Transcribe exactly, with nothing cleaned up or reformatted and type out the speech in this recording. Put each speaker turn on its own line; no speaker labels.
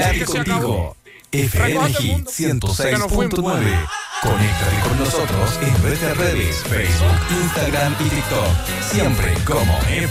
Quédate contigo. F M Hit ciento seis punto nueve. Conéctate con nosotros en nuestras redes, Facebook, Instagram y TikTok. Siempre como F